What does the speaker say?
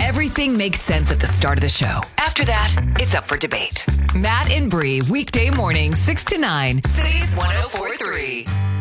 Everything makes sense at the start of the show. After that, it's up for debate. Matt and Bree, weekday mornings, 6 to 9, Cities 104.3.